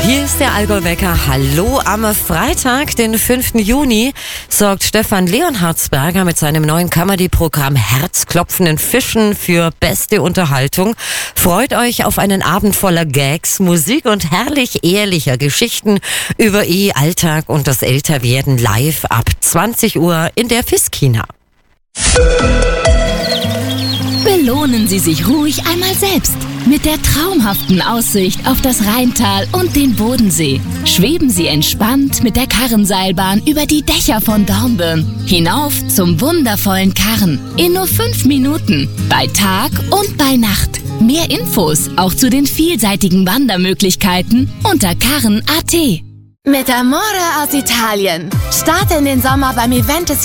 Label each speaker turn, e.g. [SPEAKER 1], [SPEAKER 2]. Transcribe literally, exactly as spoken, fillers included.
[SPEAKER 1] Hier ist der Allgäu-Wecker. Hallo, am Freitag, den fünften Juni, sorgt Stefan Leonhardsberger mit seinem neuen Comedy-Programm Herzklopfenden Fischen für beste Unterhaltung. Freut euch auf einen Abend voller Gags, Musik und herrlich ehrlicher Geschichten über Ehe, Alltag und das Älterwerden live ab zwanzig Uhr in der Fiskina.
[SPEAKER 2] Belohnen Sie sich ruhig einmal selbst. Mit der traumhaften Aussicht auf das Rheintal und den Bodensee schweben Sie entspannt mit der Karrenseilbahn über die Dächer von Dornbirn hinauf zum wundervollen Karren in nur fünf Minuten bei Tag und bei Nacht. Mehr Infos auch zu den vielseitigen Wandermöglichkeiten unter karren punkt at.
[SPEAKER 3] Mit Amore aus Italien. Starte in den Sommer beim Event des